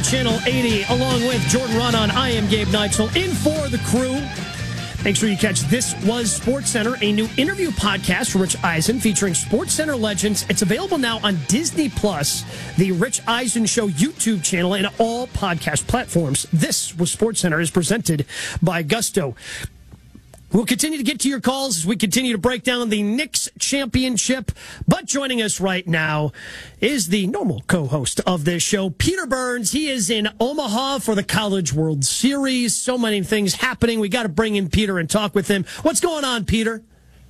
FM Channel 80, along with Jordan Raanan. I am Gabe Neitzel, in for the crew. Make sure you catch This Was SportsCenter, a new interview podcast from Rich Eisen featuring SportsCenter legends. It's available now on Disney+, the Rich Eisen Show YouTube channel, and all podcast platforms. This Was SportsCenter is presented by Gusto. We'll continue to get to your calls as we continue to break down the Knicks championship. But joining us right now is the normal co-host of this show, Peter Burns. He is in Omaha for the College World Series. So many things happening. We got to bring in Peter and talk with him. What's going on, Peter?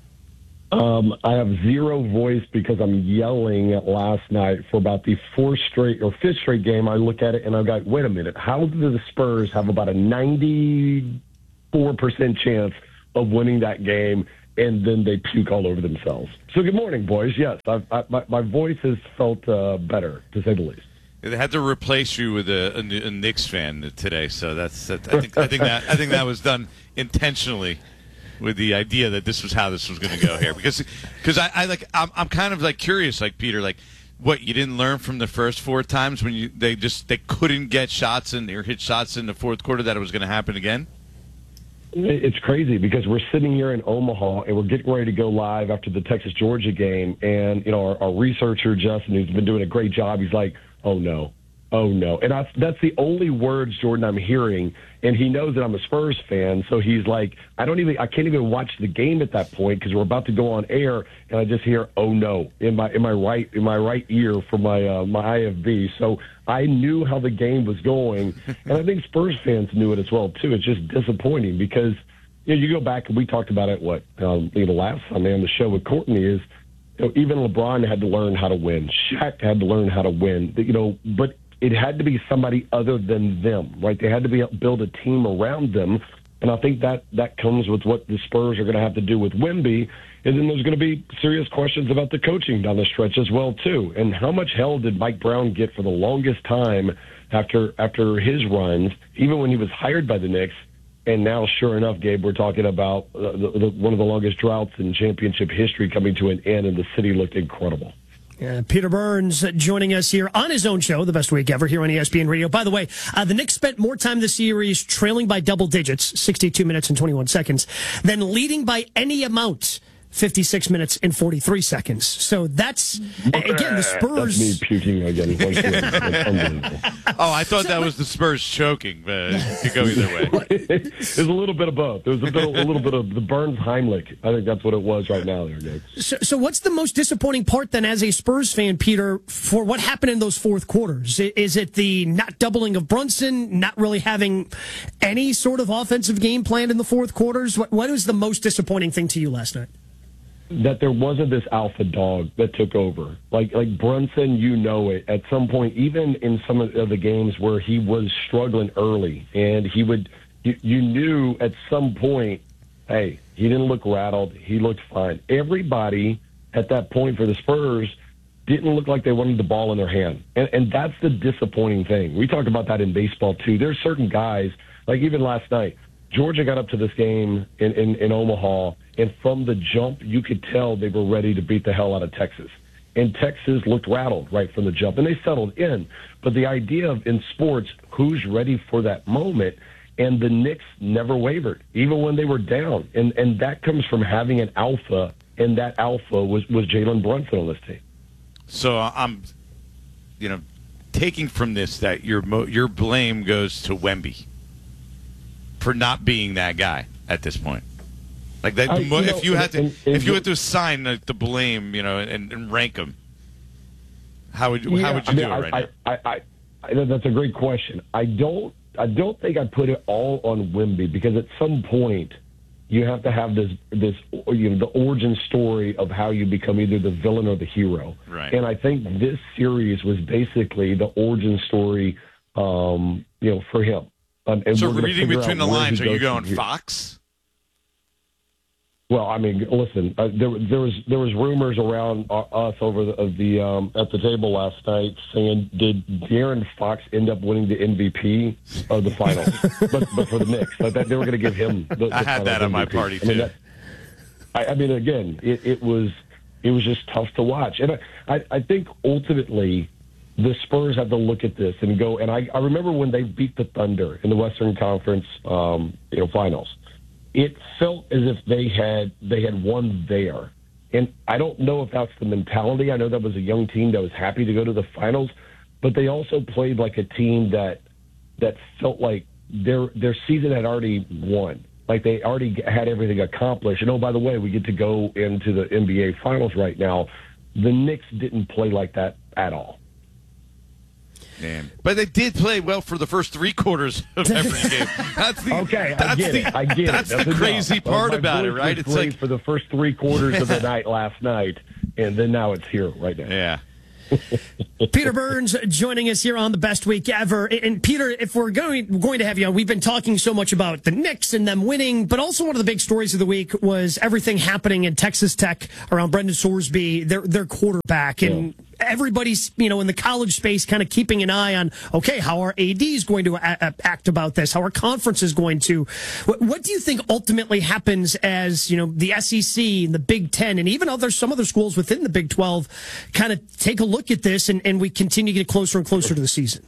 I have zero voice because I'm yelling last night for about the fifth straight game. I look at it and I go, wait a minute. How do the Spurs have about a 94% chance of winning that game, and then they puke all over themselves? So good morning, boys. Yes, my voice has felt better, to say the least. They had to replace you with a Knicks fan today, so I think that was done intentionally with the idea that this was how this was going to go here. Because I'm kind of like curious, like Peter, like what you didn't learn from the first four times when they couldn't get shots in or hit shots in the fourth quarter that it was going to happen again. It's crazy because we're sitting here in Omaha and we're getting ready to go live after the Texas-Georgia game. And, you know, our researcher, Justin, who's been doing a great job, he's like, oh, no. And that's the only words, Jordan, I'm hearing. And he knows that I'm a Spurs fan. So he's like, I can't even watch the game at that point because we're about to go on air. And I just hear, oh, no, in my right ear from my IFB. So I knew how the game was going. And I think Spurs fans knew it as well, too. It's just disappointing because, you know, you go back and we talked about it, last Sunday on the show with Courtney is, you know, even LeBron had to learn how to win. Shaq had to learn how to win, you know, but it had to be somebody other than them, right? They had to build a team around them. And I think that comes with what the Spurs are going to have to do with Wemby. And then there's going to be serious questions about the coaching down the stretch as well, too. And how much hell did Mike Brown get for the longest time after his runs, even when he was hired by the Knicks? And now, sure enough, Gabe, we're talking about one of the longest droughts in championship history coming to an end, and the city looked incredible. Peter Burns joining us here on his own show, The Best Week Ever, here on ESPN Radio. By the way, the Knicks spent more time this series trailing by double digits, 62 minutes and 21 seconds, than leading by any amount, 56 minutes and 43 seconds. So that's, again, the Spurs. That's me puking again. Oh, I thought that was the Spurs choking, but it could go either way. There's a little bit of both. There's a little bit of the Burns Heimlich. I think that's what it was right now there, Nick. So what's the most disappointing part then as a Spurs fan, Peter, for what happened in those fourth quarters? Is it the not doubling of Brunson, not really having any sort of offensive game plan in the fourth quarters? What was the most disappointing thing to you last night? That there wasn't this alpha dog that took over. Like Brunson, you know it. At some point, even in some of the games where he was struggling early, and you knew at some point, hey, he didn't look rattled. He looked fine. Everybody at that point for the Spurs didn't look like they wanted the ball in their hand. And that's the disappointing thing. We talked about that in baseball, too. There's certain guys, like even last night, Georgia got up to this game in Omaha, and from the jump, you could tell they were ready to beat the hell out of Texas. And Texas looked rattled right from the jump, and they settled in. But the idea of, in sports, who's ready for that moment, and the Knicks never wavered, even when they were down. And that comes from having an alpha, and that alpha was Jalen Brunson on this team. So I'm, taking from this that your blame goes to Wemby for not being that guy at this point. Like that, if you had to assign the blame, and rank them, how would you do it right now? That's a great question. I don't think I put it all on Wemby because at some point you have to have this the origin story of how you become either the villain or the hero. Right. And I think this series was basically the origin story, for him. So reading between the lines, are you going Fox? Well, I mean, listen. There was rumors around us over the at the table last night saying, did De'Aaron Fox end up winning the MVP of the finals? but for the Knicks, they were going to give him. I had that on my party too. I mean, again, it was just tough to watch, and I think ultimately, the Spurs have to look at this and go. And I remember when they beat the Thunder in the Western Conference, finals. It felt as if they had won there. And I don't know if that's the mentality. I know that was a young team that was happy to go to the finals, but they also played like a team that felt like their season had already won. Like they already had everything accomplished. And, oh, by the way, we get to go into the NBA Finals right now. The Knicks didn't play like that at all. Damn. But they did play well for the first three quarters of every game. That's the, okay, that's I get it. That's the crazy part about it, right? It's like for the first three quarters of the night last night, and then now it's here right now. Yeah. Peter Burns joining us here on the Best Week Ever. And Peter, if we're going to have you on, we've been talking so much about the Knicks and them winning, but also one of the big stories of the week was everything happening in Texas Tech around Brendan Sorsby, their quarterback. And everybody's, in the college space kind of keeping an eye on, okay, how are ADs going to act about this? How are conferences going to? What do you think ultimately happens as, the SEC and the Big Ten and even some other schools within the Big 12 kind of take a look at this and we continue to get closer and closer to the season?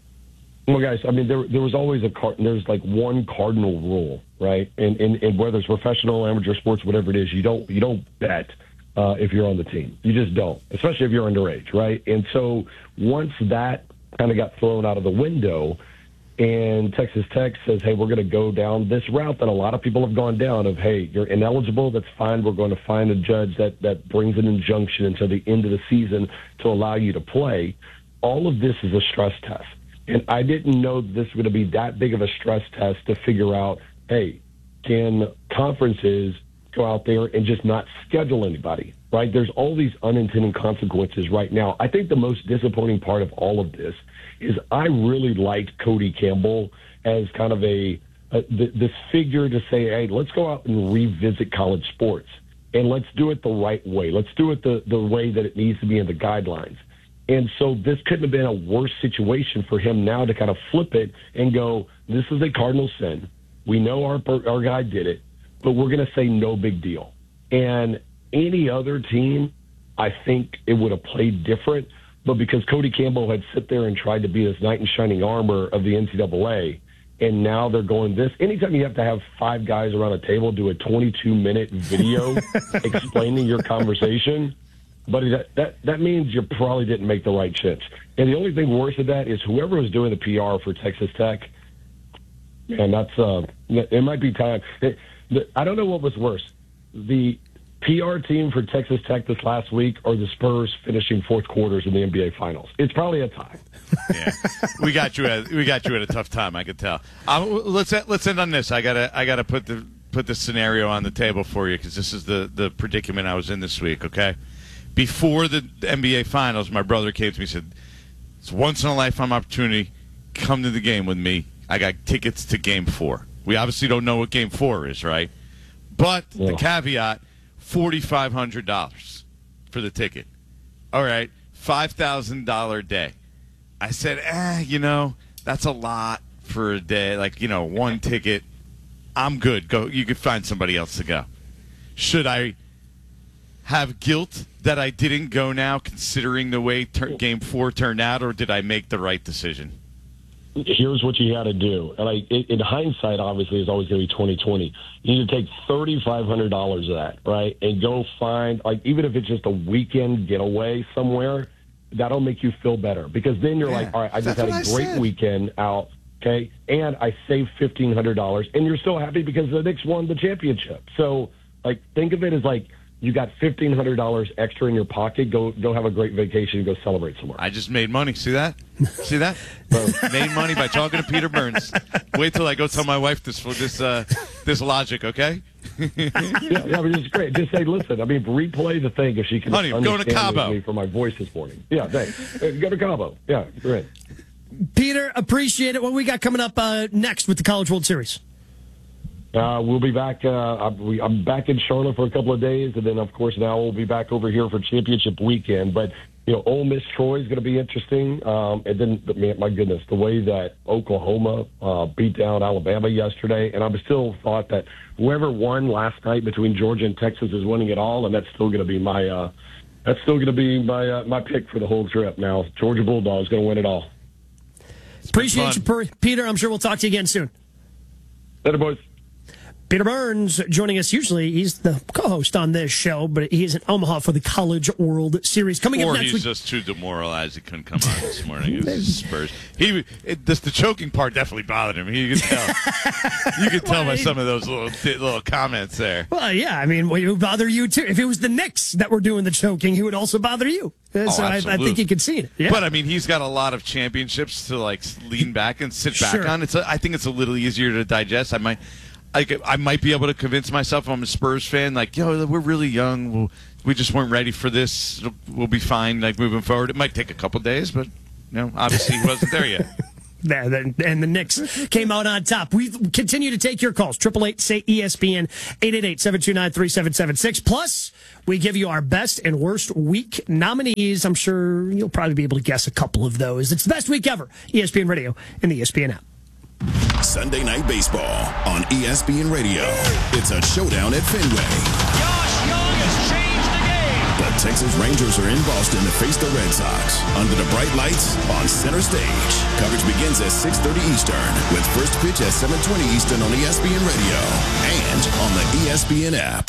Well, guys, I mean, there was always there's like one cardinal rule, right? And whether it's professional, amateur sports, whatever it is, you don't bet if you're on the team. You just don't, especially if you're underage, right? And so once that kind of got thrown out of the window and Texas Tech says, hey, we're going to go down this route that a lot of people have gone down of, hey, you're ineligible, that's fine. We're going to find a judge that brings an injunction until the end of the season to allow you to play. All of this is a stress test. And I didn't know this was going to be that big of a stress test to figure out, hey, can conferences go out there and just not schedule anybody, right? There's all these unintended consequences right now. I think the most disappointing part of all of this is I really liked Cody Campbell as kind of this figure to say, hey, let's go out and revisit college sports, and let's do it the right way. Let's do it the way that it needs to be in the guidelines. And so this couldn't have been a worse situation for him now to kind of flip it and go, this is a cardinal sin. We know our guy did it, but we're going to say no big deal. And any other team, I think it would have played different. But because Cody Campbell had sit there and tried to be this knight in shining armor of the NCAA, and now they're going this. Anytime you have to have five guys around a table do a 22-minute video explaining your conversation, but that means you probably didn't make the right shit. And the only thing worse than that is whoever was doing the PR for Texas Tech, and that's it might be time. I don't know what was worse, the PR team for Texas Tech this last week or the Spurs finishing fourth quarters in the NBA Finals. It's probably a tie. Yeah, we got you at a tough time. I could tell. Let's end on this. I gotta put the scenario on the table for you because this is the predicament I was in this week. Okay, before the NBA Finals, my brother came to me and said, "It's a once in a lifetime opportunity. Come to the game with me. I got tickets to Game 4." We obviously don't know what Game 4 is, right? But the caveat. $4,500 for the ticket. All right, $5,000 day. I said, that's a lot for a day. Like, one ticket. I'm good. Go. You could find somebody else to go. Should I have guilt that I didn't go now, considering the way Game 4 turned out, or did I make the right decision? Here's what you got to do. And in hindsight, obviously, it's always going to be 2020. You need to take $3,500 of that, right, and go find, even if it's just a weekend getaway somewhere, that'll make you feel better. Because then you're like, all right, I just had a great weekend out, okay, and I saved $1,500, and you're still happy because the Knicks won the championship. So, think of it as you got $1,500 extra in your pocket. Go have a great vacation and go celebrate somewhere. I just made money. See that? See that? Made money by talking to Peter Burns. Wait till I go tell my wife this logic, okay? yeah, but it's great. Just say, listen. Replay the thing if she can. Honey, I'm going to Cabo. Me for my voice this morning. Yeah, thanks. Go to Cabo. Yeah, great. Peter, appreciate it. What we got coming up next with the College World Series? We'll be back. I'm back in Charlotte for a couple of days, and then, of course, now we'll be back over here for championship weekend. But, Ole Miss Troy is going to be interesting. And then, my goodness, the way that Oklahoma beat down Alabama yesterday. And I still thought that whoever won last night between Georgia and Texas is winning it all, and that's still going to be my That's still going to be my pick for the whole trip. Now, Georgia Bulldogs going to win it all. Appreciate you, Peter. I'm sure we'll talk to you again soon. Later, boys. Peter Burns joining us. Usually he's the co-host on this show, but he's in Omaha for the College World Series. Coming up next week. Or he's just too demoralized he couldn't come on this morning. It was Spurs. The choking part definitely bothered him. You could tell. You could tell by some of those little comments there. Well, yeah. I mean, it would bother you too. If it was the Knicks that were doing the choking, it would also bother you. So I think you could see it. Yeah. But I mean, he's got a lot of championships to lean back and sit back on. I think it's a little easier to digest. I might be able to convince myself if I'm a Spurs fan, we're really young. We just weren't ready for this. We'll be fine, moving forward. It might take a couple days, but, obviously he wasn't there yet. And the Knicks came out on top. We continue to take your calls. 888-SAY-ESPN, 888-729-3776. Plus, we give you our best and worst week nominees. I'm sure you'll probably be able to guess a couple of those. It's the best week ever. ESPN Radio and the ESPN app. Sunday Night Baseball on ESPN Radio. It's a showdown at Fenway. Josh Young has changed the game. The Texas Rangers are in Boston to face the Red Sox under the bright lights on center stage. Coverage begins at 6:30 Eastern with first pitch at 7:20 Eastern on ESPN Radio and on the ESPN app.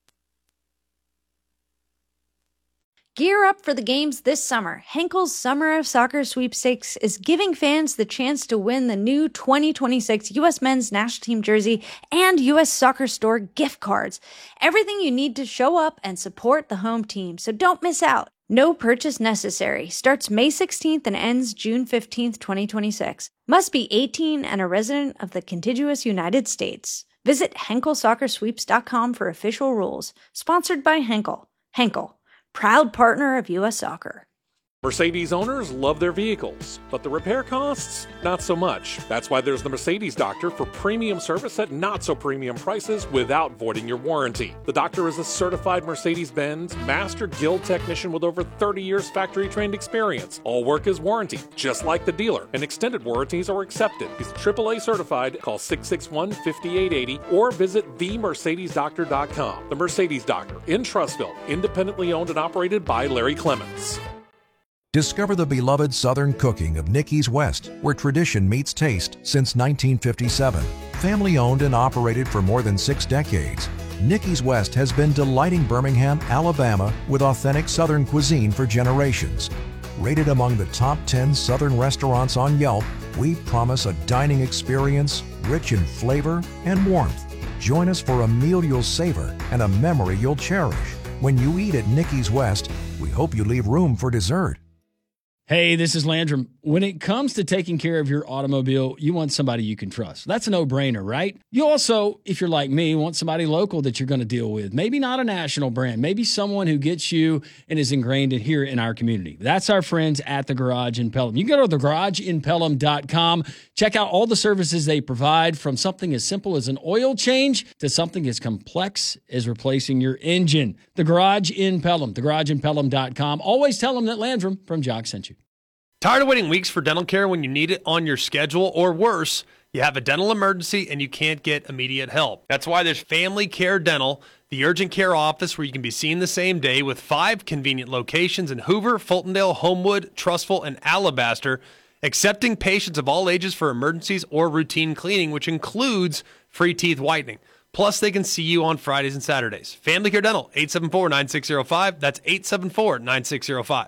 Gear up for the games this summer. Henkel's Summer of Soccer Sweepstakes is giving fans the chance to win the new 2026 U.S. Men's National Team jersey and U.S. Soccer Store gift cards. Everything you need to show up and support the home team, so don't miss out. No purchase necessary. Starts May 16th and ends June 15th, 2026. Must be 18 and a resident of the contiguous United States. Visit HenkelSoccerSweeps.com for official rules. Sponsored by Henkel. Henkel, proud partner of U.S. Soccer. Mercedes owners love their vehicles, but the repair costs, not so much. That's why there's the Mercedes Doctor for premium service at not so premium prices without voiding your warranty. The Doctor is a certified Mercedes-Benz Master Guild technician with over 30 years factory-trained experience. All work is warranted, just like the dealer, and extended warranties are accepted. He's AAA certified. Call 661-5880 or visit themercedesdoctor.com. The Mercedes Doctor in Trussville, independently owned and operated by Larry Clements. Discover the beloved Southern cooking of Nicky's West, where tradition meets taste since 1957. Family owned and operated for more than 6 decades, Nicky's West has been delighting Birmingham, Alabama with authentic Southern cuisine for generations. Rated among the top 10 Southern restaurants on Yelp, we promise a dining experience rich in flavor and warmth. Join us for a meal you'll savor and a memory you'll cherish. When you eat at Nicky's West, we hope you leave room for dessert. Hey, this is Landrum. When it comes to taking care of your automobile, you want somebody you can trust. That's a no-brainer, right? You also, if you're like me, want somebody local that you're going to deal with. Maybe not a national brand. Maybe someone who gets you and is ingrained here in our community. That's our friends at The Garage in Pelham. You can go to thegarageinpelham.com. Check out all the services they provide, from something as simple as an oil change to something as complex as replacing your engine. The Garage in Pelham, thegarageinpelham.com. Always tell them that Landrum from Jock sent you. Tired of waiting weeks for dental care when you need it on your schedule, or worse, you have a dental emergency and you can't get immediate help? That's why there's Family Care Dental, the urgent care office where you can be seen the same day, with 5 convenient locations in Hoover, Fultondale, Homewood, Trussville, and Alabaster, accepting patients of all ages for emergencies or routine cleaning, which includes free teeth whitening. Plus, they can see you on Fridays and Saturdays. Family Care Dental, 874-9605. That's 874-9605.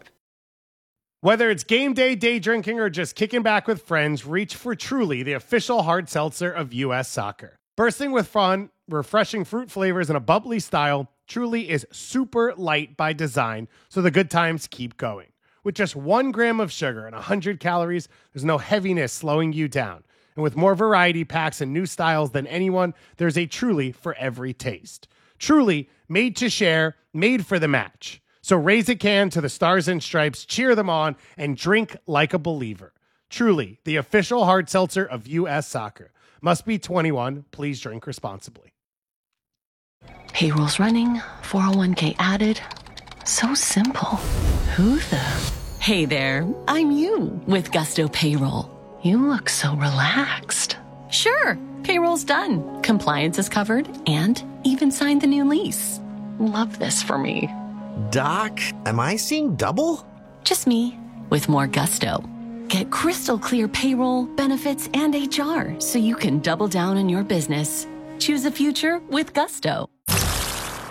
Whether it's game day, day drinking, or just kicking back with friends, reach for Truly, the official hard seltzer of U.S. Soccer. Bursting with fun, refreshing fruit flavors, and a bubbly style, Truly is super light by design, so the good times keep going. With just 1 gram of sugar and 100 calories, there's no heaviness slowing you down. And with more variety packs and new styles than anyone, there's a Truly for every taste. Truly, made to share, made for the match. So raise a can to the Stars and Stripes, cheer them on, and drink like a believer. Truly, the official hard seltzer of U.S. Soccer. Must be 21. Please drink responsibly. Payroll's running, 401k added. So simple. Who the? Hey there, I'm you with Gusto Payroll. You look so relaxed. Sure, payroll's done. Compliance is covered and even signed the new lease. Love this for me. Doc, am I seeing double? Just me, with more gusto. Get crystal clear payroll, benefits, and HR so you can double down on your business. Choose a future with gusto.